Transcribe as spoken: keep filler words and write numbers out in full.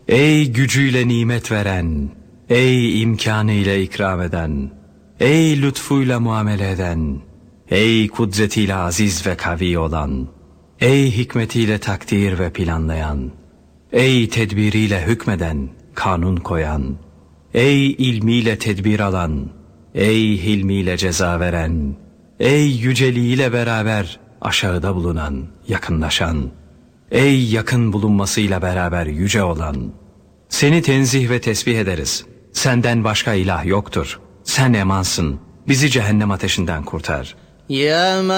Ey gücüyle nimet veren, ey imkanıyla ikram eden, ey lütfuyla muamele eden, ey kudretiyle aziz ve kavi olan, ey hikmetiyle takdir ve planlayan, ey tedbiriyle hükmeden, kanun koyan, ey ilmiyle tedbir alan, ey hilmiyle ceza veren, ey yüceliğiyle beraber aşağıda bulunan, yakınlaşan, ey yakın bulunmasıyla beraber yüce olan, seni tenzih ve tesbih ederiz. Senden başka ilah yoktur. Sen emansın. Bizi cehennem ateşinden kurtar. Ya